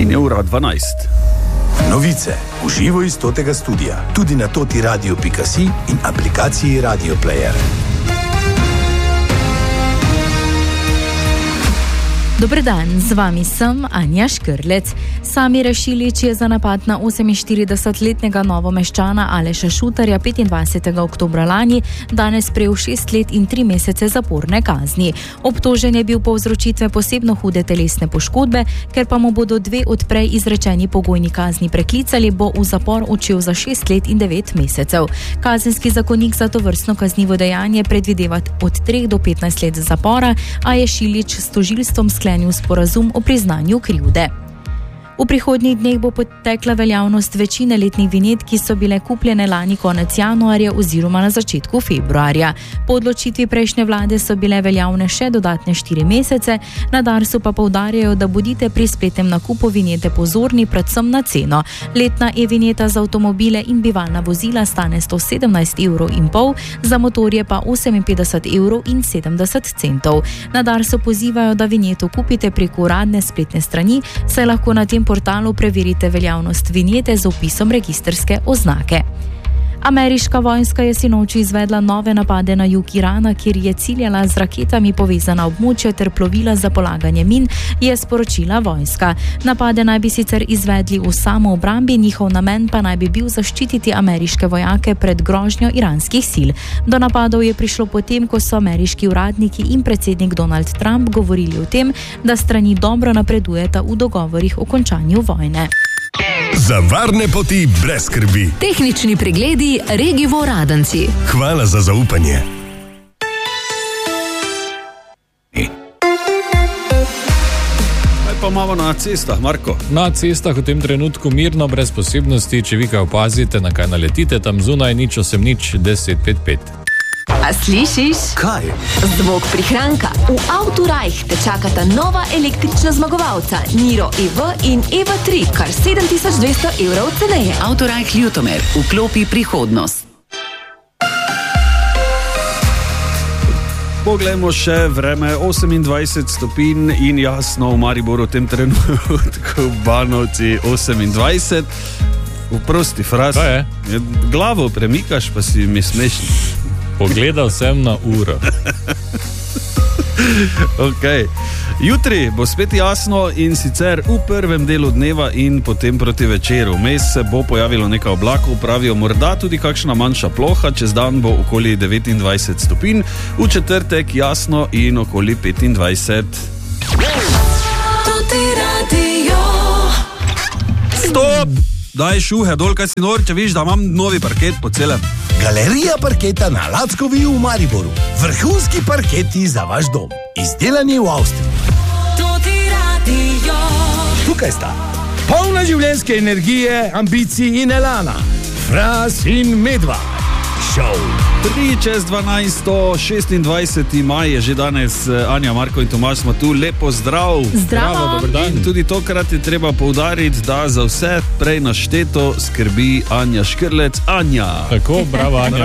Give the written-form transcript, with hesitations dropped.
In je ura 12. Novice v živo iz Totega studia, tudi na totiradio.si in aplikaciji Radio Player. Dober dan, z vami sem Anja Škrlec. Samir Šilič je za napad na 48-letnega novomeščana Aleša Šutarja 25. oktobra lani danes prejel 6 let in 3 mesece zaporne kazni. Obtožen je bil povzročitve posebno hude telesne poškodbe, ker pa mu bodo 2 od prej izrečeni pogojni kazni preklicali, bo v zapor odšel za 6 let in 9 mesecev. Kazenski zakonik za tovrstno kaznivo dejanje predvideva od 3 do 15 let zapora, a je Šilič s tožilstvom sklenil sporazum o priznanju krivde. V prihodnjih dneh bo potekla veljavnost večine letnih vinjet, ki so bile kupljene lani konec januarja oziroma na začetku februarja. Po odločitvi prejšnje vlade so bile veljavne še dodatne 4 mesece, na Darsu pa poudarjajo, da bodite pri spletnem nakupu vinjete pozorni predvsem na ceno. Letna e-vinjeta za avtomobile in bivalna vozila stane 117,5 €, za motorje pa 58,70 €. Na Darsu pozivajo, da vinjeto kupite preko uradne spletne strani, saj lahko na tem portalu preverite veljavnost vinjete z opisom registrske oznake. Ameriška vojska je sinoči izvedla nove napade na jug Irana, kjer je ciljala z raketami povezana območja ter plovila za polaganje min, je sporočila vojska. Napade naj bi sicer izvedli v samoobrambi, njihov namen pa naj bi bil zaščititi ameriške vojake pred grožnjo iranskih sil. Do napadov je prišlo potem, ko so ameriški uradniki in predsednik Donald Trump govorili o tem, da strani dobro napredujeta v dogovorih o končanju vojne. Za varne poti brez skrbi. Tehnični pregledi Regivo Radenci. Hvala za zaupanje. Kaj pa imamo na cestah, Marko? Na cestah v tem trenutku mirno, brez posebnosti. Če vi kaj opazite, na kaj naletite, tam zunaj 080 1055. A slišiš? Kaj? Zvok prihranka. V Autorajh te čakata nova električna zmagovalca Niro EV in EV3, kar 7200 € ceneje. Autorajh Ljutomer, vklopi prihodnost. Poglejmo še vreme, 28 stopinj in jasno v Mariboru v tem trenutku, v Banovci 28. Vprosti, fraz. Kaj je? Glavo premikaš, pa si mi smešni. Pogledal sem na uro. Okay. Jutri bo spet jasno in sicer v prvem delu dneva in potem proti večeru. Vmes se bo pojavilo nekaj oblakov, pravijo morda tudi kakšna manjša ploha, čez dan bo okoli 29 stopinj, v četrtek jasno in okoli 25. Stop! Daj šuhe dol, kaj si nor, če viš, da imam novi parket po celem. Galerija parketa na Lackovi v Mariboru. Vrhunski parketi za vaš dom. Izdelani v Avstriji. Tukaj sta polna življenjske energije, ambicij in elana. Fras in Medva. Show. 3/12, 26. maj je že danes. Anja, Marko in Tomaž smo tu. Lepo zdrav. Zdravo. Dober dan. In tudi tokrat je treba poudariti, da za vse prej našteto skrbi Anja Škrlec. Anja. Tako, bravo, Anja.